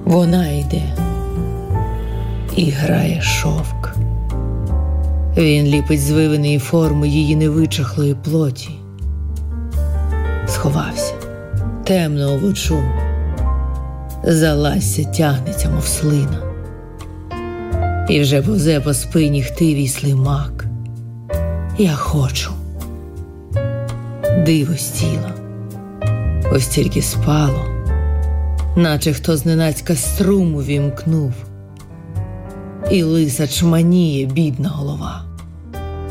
Вона йде і грає шовк. Він ліпить звивини і форми її невичахлої плоті. Сховався, темно овочу, залазься тягнеться, мов слина. І вже повзе по спині хтивій слимак. Я хочу. Диво з тіла. Ось тільки спало, наче хто зненацька струму вімкнув. І лиса чманіє бідна голова.